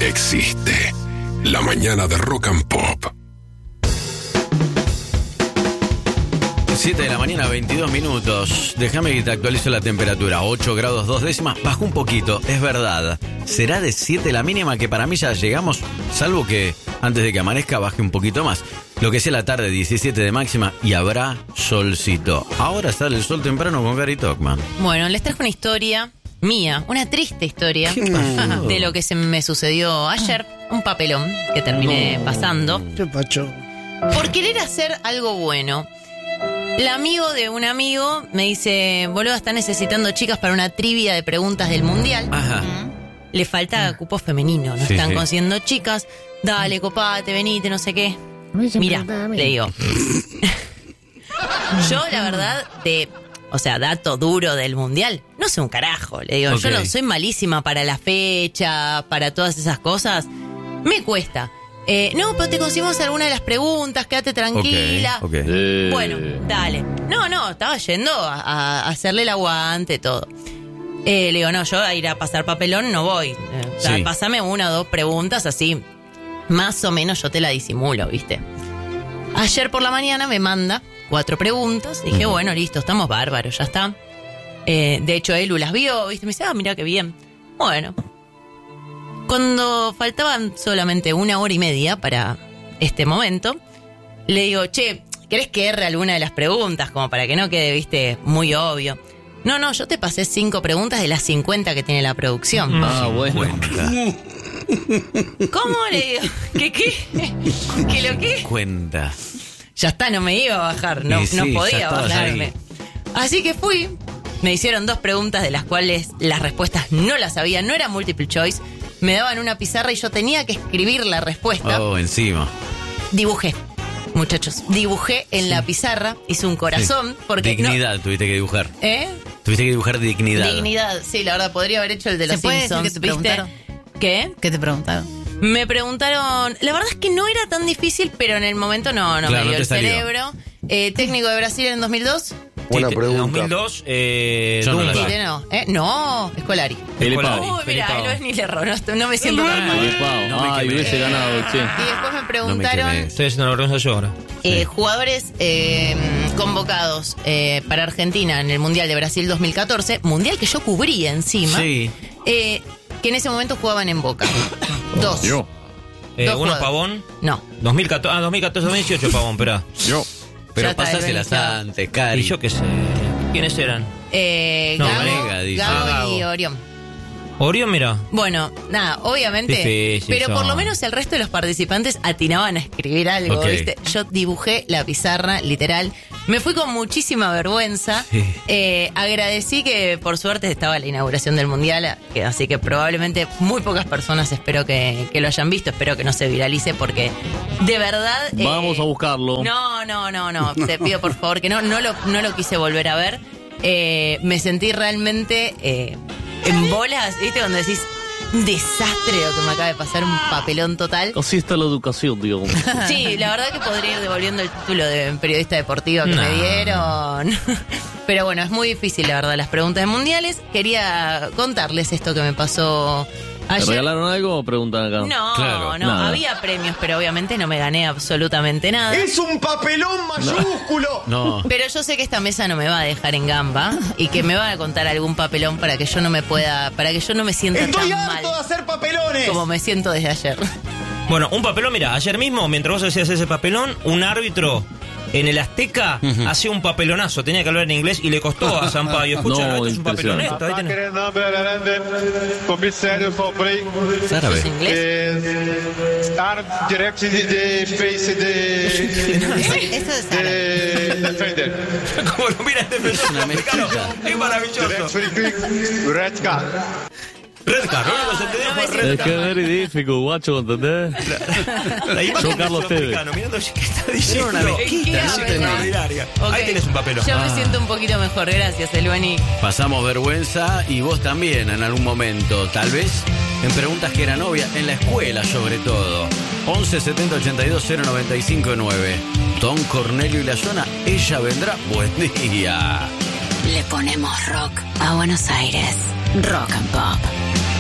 existe. La mañana de Rock and Pop. 7 de la mañana, 22 minutos. Déjame que te actualizo la temperatura. 8 grados 2 décimas. Bajó un poquito, es verdad. Será de 7 la mínima, que para mí ya llegamos, salvo que antes de que amanezca baje un poquito más. Lo que sea la tarde, 17 de máxima, y habrá solcito. Ahora sale el sol temprano con Gary Tokman. Bueno, les trajo una historia mía, una triste historia de lo que se me sucedió ayer. Un papelón que terminé pasando. ¿Qué pacho? Por querer hacer algo bueno. El amigo de un amigo me dice, boludo, está necesitando chicas para una trivia de preguntas del mundial. Ajá. Le falta cupo femenino, no Sí, están sí. consiguiendo chicas. Dale, copate, venite, no sé qué. Mira, le digo. Yo, la verdad, dato duro del mundial, no sé un carajo. Le digo, Ok. yo no soy malísima para la fecha, para todas esas cosas. Me cuesta. No, pero te conseguimos alguna de las preguntas, quédate tranquila. Ok. Bueno, dale. No, estaba yendo a hacerle el aguante, todo. Le digo, no, yo a ir a pasar papelón no voy. Sí. Pásame una o dos preguntas así. Más o menos yo te la disimulo, ¿viste? Ayer por la mañana me manda 4 preguntas. Dije, bueno, listo, estamos bárbaros, ya está. De hecho, Elu las vio, ¿viste? Me dice, mira qué bien. Bueno. Cuando faltaban solamente 1 hora y media para este momento, le digo, che, ¿querés que erre alguna de las preguntas? Como para que no quede, viste, muy obvio. No, yo te pasé 5 preguntas de las 50 que tiene la producción. Ah, bueno. ¿Cómo? Le digo, ¿qué? ¿Qué lo qué? Cuenta. Ya está, no me iba a bajar, no Y sí, podía ya estabas bajarme. ahí. Así que fui, me hicieron 2 preguntas de las cuales las respuestas no las sabía, no era multiple choice. Me daban una pizarra y yo tenía que escribir la respuesta. Oh, encima. Dibujé, muchachos, dibujé en la pizarra, hice un corazón, porque Dignidad tuviste que dibujar. no, Tuviste que dibujar dignidad. dignidad, sí, la verdad, podría haber hecho el de los ¿Se puede decir Simpsons, que te ¿viste? preguntaron? ¿Qué? ¿Qué te preguntaron? Me preguntaron, la verdad es que no era tan difícil, pero en el momento no Claro, me no dio te el salió. cerebro. Técnico de Brasil en 2002. Buena En pregunta. 2002, Yo no la Dunga. sé. No, Scolari. Escolari. Uy, mira, Felipao. no es ni le erró, no me siento tan mal. No me Ay, quemé. hubiese ganado, che. Y después me No me preguntaron quemé. Estoy haciendo la vergüenza yo ahora. jugadores convocados para Argentina en el Mundial de Brasil 2014, Mundial que yo cubrí encima, Sí. que en ese momento jugaban en Boca. 2. Yo. Dos Uno jugadores. Pavón. No. 2014, 2018 Pavón, esperá. Yo. Pero Ya está, pasáselas organizado. antes, Cari. Y yo qué sé. ¿Quiénes eran? Gabo, Vanega, dice. Gabo y Gago. Orión. Orión, mira. Bueno, nada, obviamente, Difícil pero por son. lo menos el resto de los participantes atinaban a escribir algo, Ok. ¿viste? Yo dibujé la pizarra, literal. Me fui con muchísima vergüenza. Sí. Agradecí que por suerte estaba la inauguración del Mundial, así que probablemente muy pocas personas espero que lo hayan visto, espero que no se viralice porque de verdad... Vamos a buscarlo. No, te pido por favor que no lo quise volver a ver. Me sentí realmente en bolas, ¿viste? Cuando decís, un desastre lo que me acaba de pasar, un papelón total. Así está la educación, digamos. Sí, la verdad que podría ir devolviendo el título de periodista deportiva que me dieron. Pero bueno, es muy difícil, la verdad, las preguntas de mundiales. Quería contarles esto que me pasó ¿Te ayer. regalaron algo o preguntan acá? No, Claro, nada. había premios, pero obviamente no me gané absolutamente nada. ¡Es un papelón mayúsculo! No. Pero yo sé que esta mesa no me va a dejar en gamba y que me van a contar algún papelón para que yo no me sienta ¡Estoy tan mal harto de hacer papelones! como me siento desde ayer. Bueno, un papelón, mira, ayer mismo, mientras vos hacías ese papelón, un árbitro en el Azteca hacía un papelonazo, tenía que hablar en inglés y le costó a Sampaio. Escucha, No, esto es un papelón esto. Ahí tenés. Es árabe. ¿Es inglés? Eso es árabe. Como lo mira este Es una mexicano, mezcla. es maravilloso. Red Card, lo único que se entendió fue Red Es que es very difficult, guacho, ¿entendés? La imagen Yo, del Carlos sudafricano mirando qué está diciendo. una mezquita, Es ¿no? extraordinaria. Ok. Ahí tenés un papelón. Yo me siento un poquito mejor, gracias, Elvani. Pasamos vergüenza y vos también en algún momento, tal vez en preguntas que eran obvias, en la escuela sobre todo. 11 70 82 095 9. Don Cornelio y la zona, ella vendrá. Buen día. Le ponemos rock a Buenos Aires. Rock and Pop.